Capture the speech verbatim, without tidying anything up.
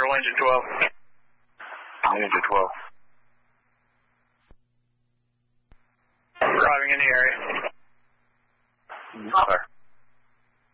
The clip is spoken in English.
Control engine twelve. Engine twelve. Arriving in the area. Fire.